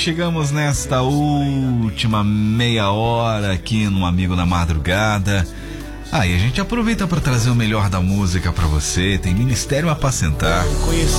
chegamos nesta última meia hora aqui no Amigo da Madrugada. E a gente aproveita para trazer o melhor da música para você. Tem Ministério Apacentar.